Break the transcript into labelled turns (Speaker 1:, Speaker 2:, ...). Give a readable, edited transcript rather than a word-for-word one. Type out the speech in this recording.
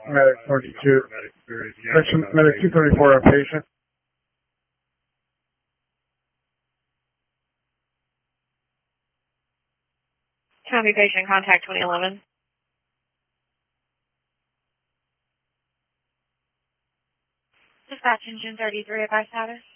Speaker 1: Medic 42. Medic 234, a patient.
Speaker 2: Copy, patient contact 2011. Dispatch engine 33, advice status.